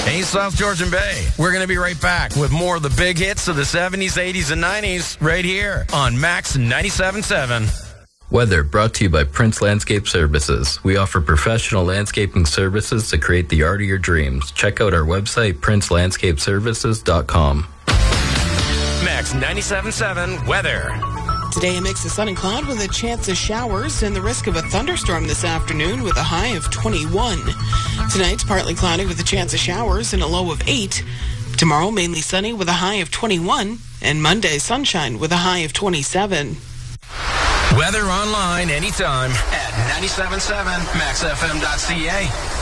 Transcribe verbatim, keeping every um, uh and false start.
Hey, South Georgian Bay. We're going to be right back with more of the big hits of the seventies, eighties, and nineties right here on Max ninety-seven point seven. Weather brought to you by Prince Landscape Services. We offer professional landscaping services to create the art of your dreams. Check out our website, prince landscape services dot com. Max ninety-seven point seven weather. Today, a mix of sun and cloud with a chance of showers and the risk of a thunderstorm this afternoon with a high of twenty-one. Tonight's partly cloudy with a chance of showers and a low of eight. Tomorrow, mainly sunny with a high of twenty-one. And Monday, sunshine with a high of twenty-seven. Weather online anytime at ninety-seven point seven max f m dot c a.